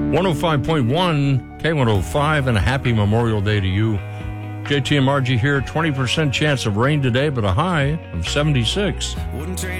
105.1 K105, and a happy Memorial Day to you. JT and Margie here. 20% chance of rain today, but a high of 76.